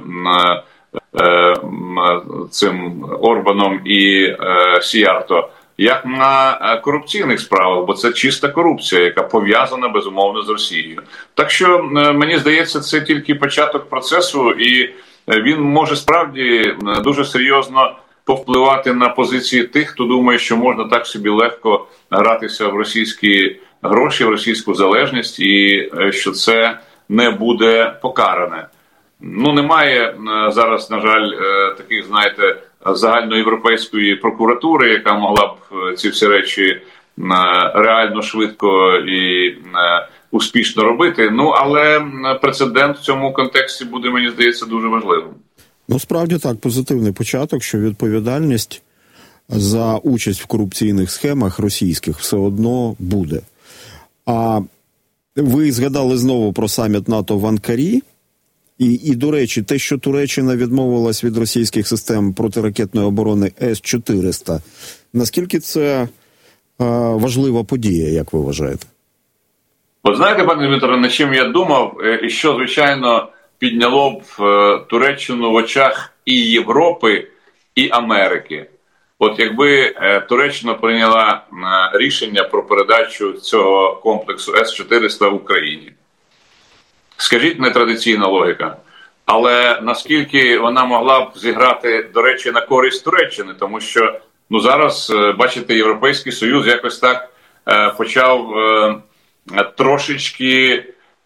цим Орбаном і Сіярто, як на корупційних справах, бо це чиста корупція, яка пов'язана, безумовно, з Росією. Так що, мені здається, це тільки початок процесу, і він може справді дуже серйозно повпливати на позиції тих, хто думає, що можна так собі легко гратися в російські гроші, в російську залежність, і що це не буде покаране. Ну, немає зараз, на жаль, таких, знаєте, загальноєвропейської прокуратури, яка могла б ці всі речі реально швидко і успішно робити. Ну, але прецедент в цьому контексті буде, мені здається, дуже важливим. Ну, справді так, позитивний початок, що відповідальність за участь в корупційних схемах російських все одно буде. А Ви згадали знову про саміт НАТО в Анкарі. І, до речі, те, що Туреччина відмовилась від російських систем протиракетної оборони С-400, наскільки це важлива подія, як ви вважаєте? От знаєте, пане Дмитро, над чим я думав, і що, звичайно, підняло б Туреччину в очах і Європи, і Америки. От якби Туреччина прийняла рішення про передачу цього комплексу С-400 в Україні. Скажіть, нетрадиційна логіка, але наскільки вона могла б зіграти, до речі, на користь Туреччини, тому що, зараз, бачите, Європейський Союз якось так почав трошечки,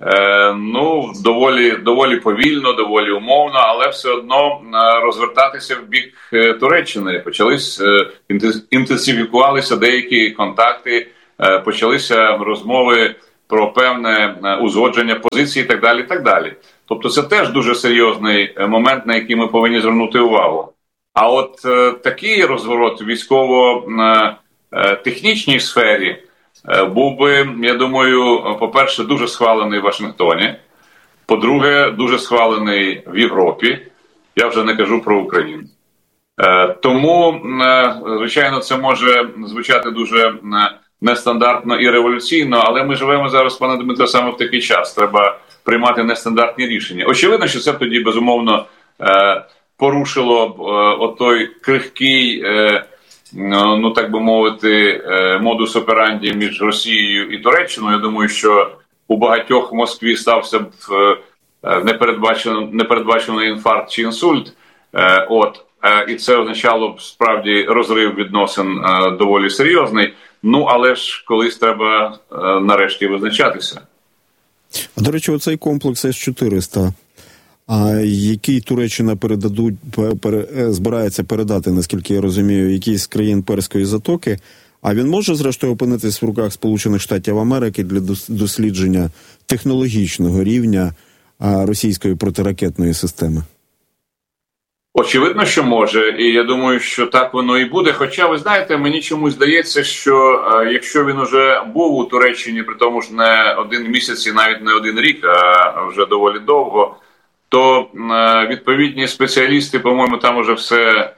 доволі повільно, доволі умовно, але все одно розвертатися в бік Туреччини. Інтенсифікувалися деякі контакти, почалися розмови про певне узгодження позицій і так далі, і так далі. Тобто це теж дуже серйозний момент, на який ми повинні звернути увагу. А от такий розворот в військово-технічній сфері був би, я думаю, по-перше, дуже схвалений в Вашингтоні, по-друге, дуже схвалений в Європі, я вже не кажу про Україну. Тому, звичайно, це може звучати дуже нестандартно і революційно, але ми живемо зараз, пане Дмитро, саме в такий час. Треба приймати нестандартні рішення. Очевидно, що це тоді, безумовно, порушило б отой крихкий, так би мовити, модус операнді між Росією і Туреччиною. Я думаю, що у багатьох в Москві стався б непередбачений інфаркт чи інсульт. І це означало б справді розрив відносин доволі серйозний. Але ж колись треба нарешті визначатися. А, до речі, оцей комплекс С-400, який Туреччина збирається передати, наскільки я розумію, якійсь з країн Перської затоки, а він може, зрештою, опинитись в руках Сполучених Штатів Америки для дослідження технологічного рівня російської протиракетної системи? Очевидно, що може, і я думаю, що так воно і буде. Хоча, ви знаєте, мені чомусь здається, що якщо він уже був у Туреччині, при тому ж не один місяць і навіть не один рік, а вже доволі довго, то відповідні спеціалісти, по-моєму, там уже все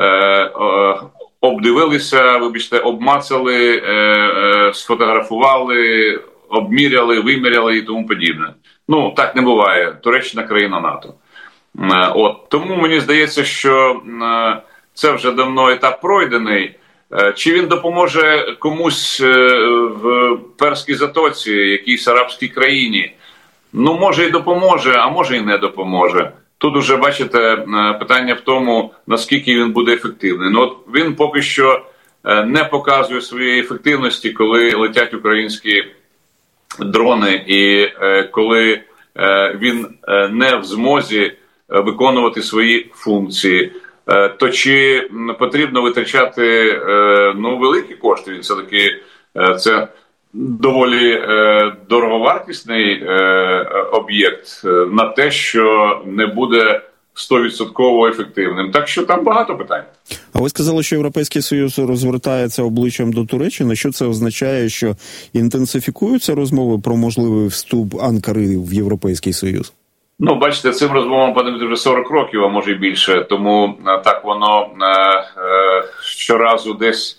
обдивилися, обмацали, сфотографували, обміряли, виміряли і тому подібне. Так не буває. Туреччина – країна НАТО. Тому мені здається, що це вже давно етап пройдений. Чи він допоможе комусь в Перській затоці, якійсь арабській країні? Може і допоможе, а може і не допоможе. Тут уже, бачите, питання в тому, наскільки він буде ефективний. Він поки що не показує своєї ефективності, коли летять українські дрони і коли він не в змозі виконувати свої функції. То чи потрібно витрачати великі кошти? Він все-таки це доволі дороговартісний об'єкт на те, що не буде 100% ефективним. Так що там багато питань. А ви сказали, що Європейський Союз розвертається обличчям до Туреччини. Що це означає, що інтенсифікуються розмови про можливий вступ Анкари в Європейський Союз? Бачите, цим розмовам подивити вже 40 років, а може і більше. Тому так воно щоразу десь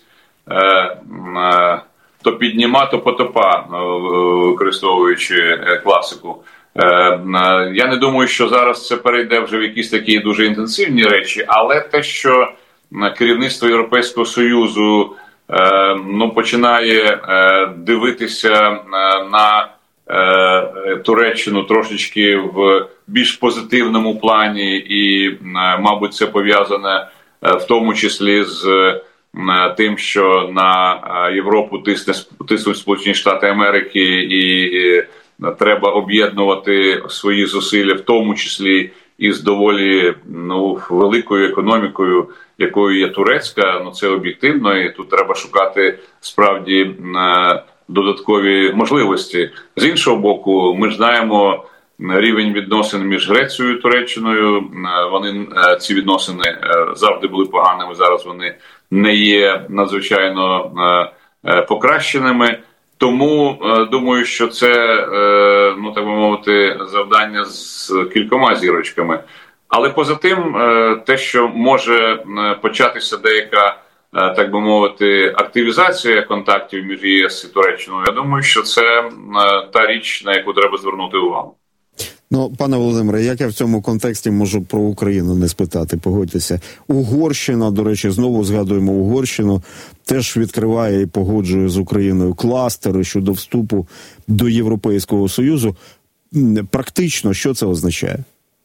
то підніма, то потопа, використовуючи класику. Я не думаю, що зараз це перейде вже в якісь такі дуже інтенсивні речі, але те, що керівництво Європейського Союзу починає дивитися на Туреччину трошечки в більш позитивному плані і, мабуть, це пов'язане в тому числі з тим, що на Європу тиснуть Сполучені Штати Америки і треба об'єднувати свої зусилля, в тому числі із доволі великою економікою, якою є турецька. Це об'єктивно, і тут треба шукати справді додаткові можливості. З іншого боку, ми ж знаємо рівень відносин між Грецією і Туреччиною. Ці відносини завжди були поганими, зараз вони не є надзвичайно покращеними. Тому думаю, що це, так би мовити, завдання з кількома зірочками. Але поза тим, те, що може початися деяка, так би мовити, активізація контактів між ЄС і Туреччиною, я думаю, що це та річ, на яку треба звернути увагу. Пане Володимире, як я в цьому контексті можу про Україну не спитати, погодьтеся. Угорщина, до речі, знову згадуємо Угорщину, теж відкриває і погоджує з Україною кластери щодо вступу до Європейського Союзу. Практично, що це означає?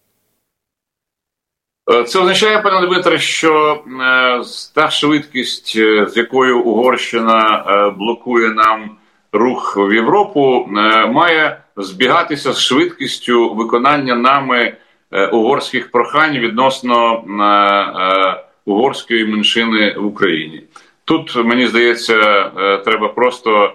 Це означає, пане Дмитре, що та швидкість, з якою Угорщина блокує нам рух в Європу, має збігатися з швидкістю виконання нами угорських прохань відносно угорської меншини в Україні. Тут, мені здається, треба просто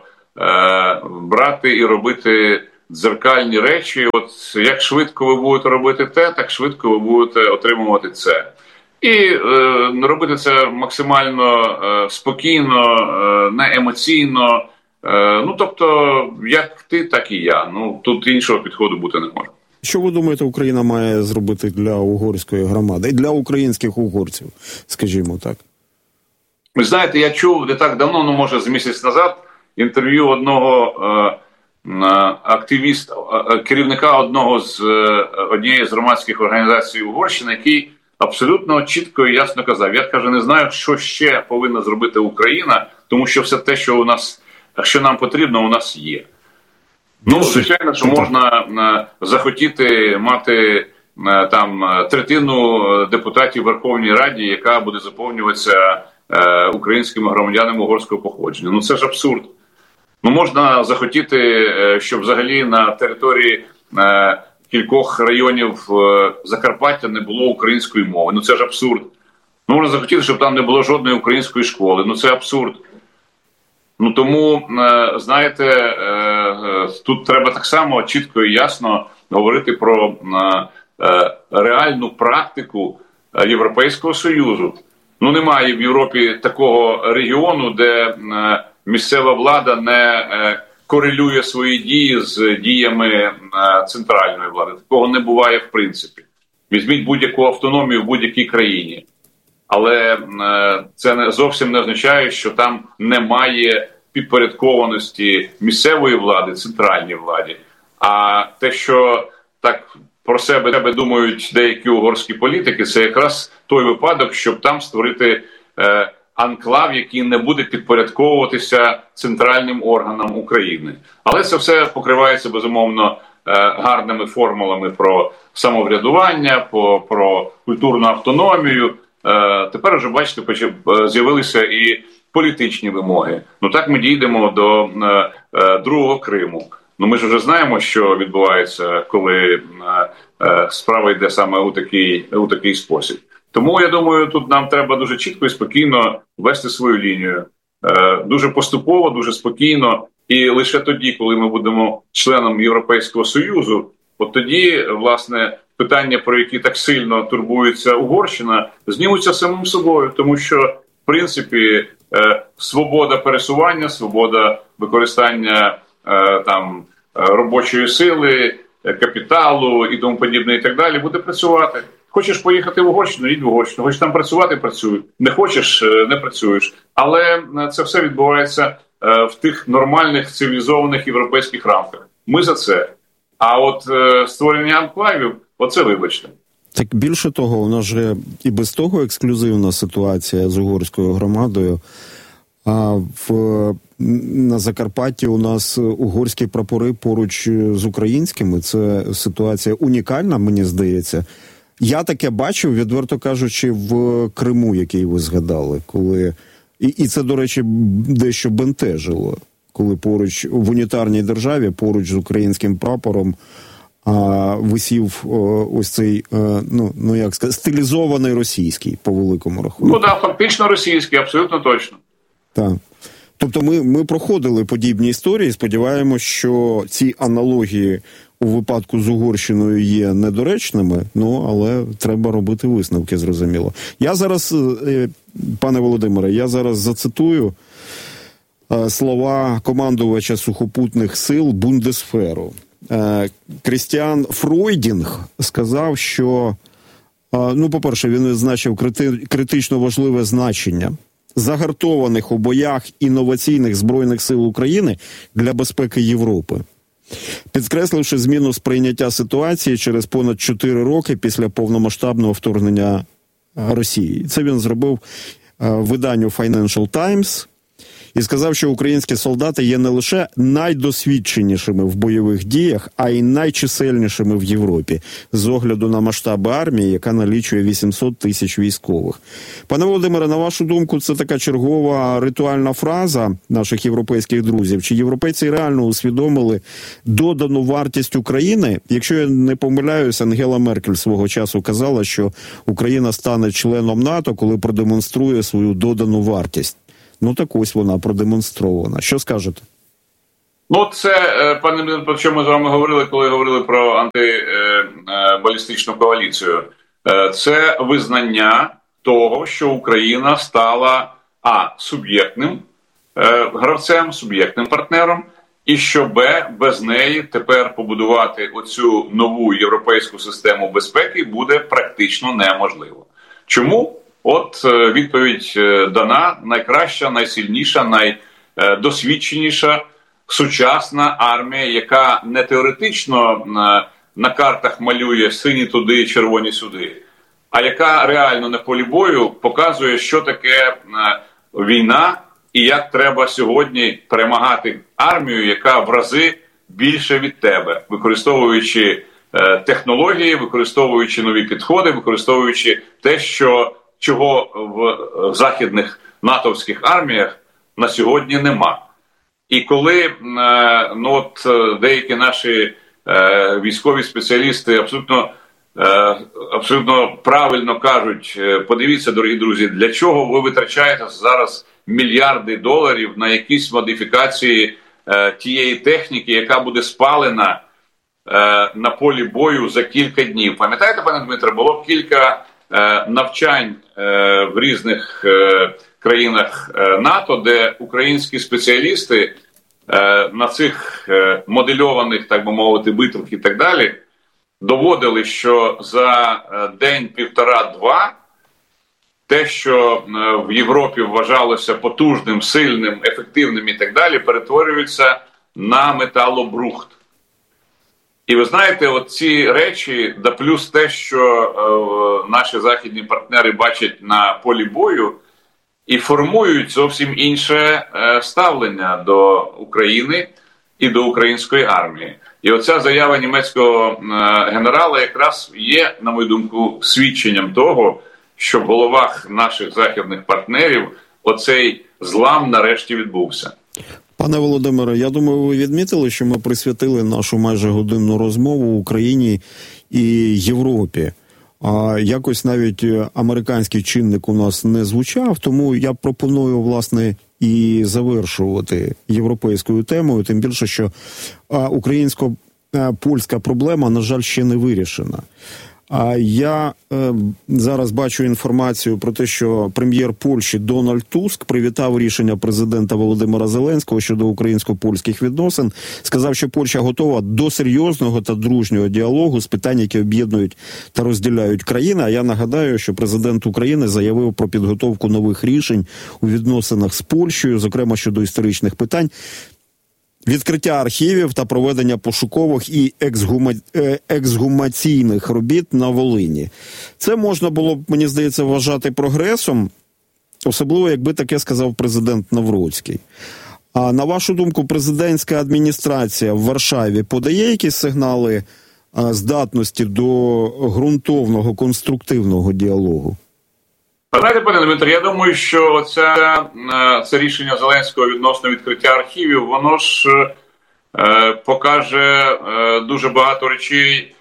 брати і робити дзеркальні речі. От як швидко ви будете робити те, так швидко ви будете отримувати це. І робити це максимально спокійно, не емоційно. Тобто, як ти, так і я. Тут іншого підходу бути не може. Що ви думаєте, Україна має зробити для угорської громади і для українських угорців, скажімо так? Ви знаєте, я чув не так давно, може з місяць назад, інтерв'ю одного активіста, керівника однієї з громадських організацій Угорщини, який абсолютно чітко і ясно казав: я, каже, не знаю, що ще повинна зробити Україна, тому що все те, що нам потрібно, у нас є. Звичайно, що можна захотіти мати там третину депутатів в Верховній Раді, яка буде заповнюватися українськими громадянами угорського походження. Це ж абсурд. Можна захотіти, щоб взагалі на території кількох районів Закарпаття не було української мови. Це ж абсурд. Можна захотіти, щоб там не було жодної української школи. Це абсурд. Тому, знаєте, тут треба так само чітко і ясно говорити про реальну практику Європейського Союзу. Немає в Європі такого регіону, де місцева влада не корелює свої дії з діями центральної влади. Такого не буває в принципі. Візьміть будь-яку автономію в будь-якій країні. Але це зовсім не означає, що там немає підпорядкованості місцевої влади, центральній владі. А те, що так про себе думають деякі угорські політики, це якраз той випадок, щоб там створити анклав, який не буде підпорядковуватися центральним органам України. Але це все покривається, безумовно, гарними формулами про самоврядування, про культурну автономію. Тепер вже, бачите, з'явилися і політичні вимоги. Так ми дійдемо до другого Криму. Ми ж вже знаємо, що відбувається, коли справа йде саме у такий спосіб. Тому, я думаю, тут нам треба дуже чітко і спокійно вести свою лінію. Дуже поступово, дуже спокійно. І лише тоді, коли ми будемо членом Європейського Союзу, от тоді, власне, питання, про які так сильно турбується Угорщина, знімуться самим собою. Тому що, в принципі, свобода пересування, свобода використання робочої сили, капіталу і тому подібне і так далі буде працювати. Хочеш поїхати в Угорщину – їдь в Угорщину. Хочеш там працювати – працюй. Не хочеш – не працюєш. Але це все відбувається в тих нормальних, цивілізованих європейських рамках. Ми за це. А от створення анклавів – оце вибачте. Так більше того, у нас же і без того ексклюзивна ситуація з угорською громадою. А на Закарпатті у нас угорські прапори поруч з українськими. Це ситуація унікальна, мені здається. Я таке бачив, відверто кажучи, в Криму, який ви згадали, коли і це, до речі, дещо бентежило, коли поруч в унітарній державі, поруч з українським прапором, висів ось цей, як сказати, стилізований російський, по великому рахунку. Фактично російський, абсолютно точно. Так. Тобто ми проходили подібні історії, сподіваємось, що ці аналогії у випадку з Угорщиною є недоречними, але треба робити висновки, зрозуміло. Я зараз, пане Володимире, зацитую слова командувача сухопутних сил Бундесферу. Крістіан Фройдінг сказав, що, по-перше, він відзначив критично важливе значення загартованих у боях інноваційних Збройних сил України для безпеки Європи, підкресливши зміну сприйняття ситуації через понад 4 роки після повномасштабного вторгнення Росії. Це він зробив виданню Financial Times і сказав, що українські солдати є не лише найдосвідченішими в бойових діях, а й найчисельнішими в Європі, з огляду на масштаби армії, яка налічує 800 тисяч військових. Пане Володимире, на вашу думку, це така чергова ритуальна фраза наших європейських друзів? Чи європейці реально усвідомили додану вартість України? Якщо я не помиляюсь, Ангела Меркель свого часу казала, що Україна стане членом НАТО, коли продемонструє свою додану вартість. Так ось вона продемонстрована. Що скажете? Це, пане Мілен, про що ми з вами говорили, коли говорили про антибалістичну коаліцію. Це визнання того, що Україна стала суб'єктним гравцем, суб'єктним партнером, і що без неї тепер побудувати оцю нову європейську систему безпеки буде практично неможливо. Чому? Відповідь дана: найкраща, найсильніша, найдосвідченіша сучасна армія, яка не теоретично на картах малює сині туди, червоні сюди, а яка реально на полі бою показує, що таке війна і як треба сьогодні перемагати армію, яка в рази більше від тебе, використовуючи технології, використовуючи нові підходи, використовуючи те, чого в західних натовських арміях на сьогодні нема. І коли деякі наші військові спеціалісти абсолютно правильно кажуть: подивіться, дорогі друзі, для чого ви витрачаєте зараз мільярди доларів на якісь модифікації тієї техніки, яка буде спалена на полі бою за кілька днів. Пам'ятаєте, пане Дмитре, було кілька навчань в різних країнах НАТО, де українські спеціалісти на цих модельованих, так би мовити, битвах і так далі, доводили, що за день, півтора-два те, що в Європі вважалося потужним, сильним, ефективним і так далі, перетворюється на металобрухт. І ви знаєте, ці речі, да плюс те, що наші західні партнери бачать на полі бою, і формують зовсім інше ставлення до України і до української армії. І оця заява німецького генерала якраз є, на мою думку, свідченням того, що в головах наших західних партнерів оцей злам нарешті відбувся. Пане Володимире, я думаю, ви відмітили, що ми присвятили нашу майже годинну розмову Україні і Європі. А якось навіть американський чинник у нас не звучав, тому я пропоную, власне, і завершувати європейською темою, тим більше, що українсько-польська проблема, на жаль, ще не вирішена. А я зараз бачу інформацію про те, що прем'єр Польщі Дональд Туск привітав рішення президента Володимира Зеленського щодо українсько-польських відносин. Сказав, що Польща готова до серйозного та дружнього діалогу з питань, які об'єднують та розділяють країни. А я нагадаю, що президент України заявив про підготовку нових рішень у відносинах з Польщею, зокрема щодо історичних питань, відкриття архівів та проведення пошукових і ексгумаційних робіт на Волині. Це можна було б, мені здається, вважати прогресом, особливо якби таке сказав президент Навроцький. А на вашу думку, президентська адміністрація в Варшаві подає якісь сигнали здатності до ґрунтовного, конструктивного діалогу? Знаєте, пане Дмитро, я думаю, що це рішення Зеленського відносно відкриття архівів, воно ж покаже дуже багато речей,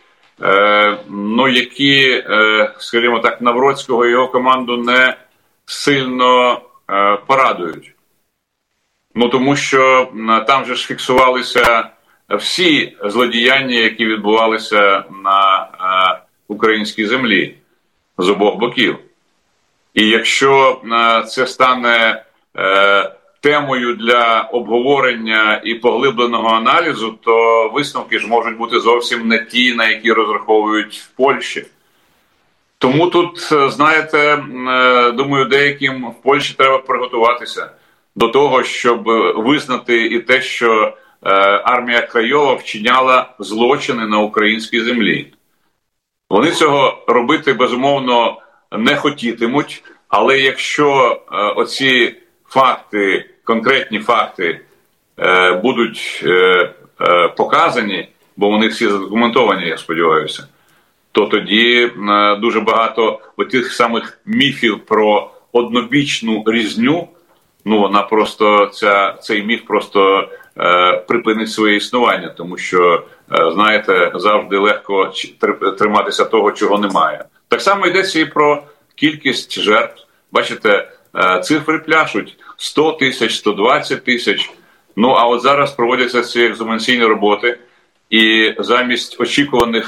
які, скажімо так, Навроцького і його команду не сильно порадують. Тому що там же ж фіксувалися всі злодіяння, які відбувалися на українській землі з обох боків. І якщо це стане темою для обговорення і поглибленого аналізу, то висновки ж можуть бути зовсім не ті, на які розраховують в Польщі. Тому тут, знаєте, думаю, деяким в Польщі треба приготуватися до того, щоб визнати і те, що армія Крайова вчиняла злочини на українській землі. Вони цього робити, безумовно, не хотітимуть, але якщо оці факти, конкретні факти будуть показані, бо вони всі задокументовані, я сподіваюся, то тоді дуже багато тих самих міфів про однобічну різню, ну вона просто, цей міф просто припинить своє існування, тому що, знаєте, завжди легко триматися того, чого немає. Так само йдеться і про кількість жертв. Бачите, цифри пляшуть 100 тисяч, 120 тисяч. Ну, а от зараз проводяться ці екзумаційні роботи, і замість очікуваних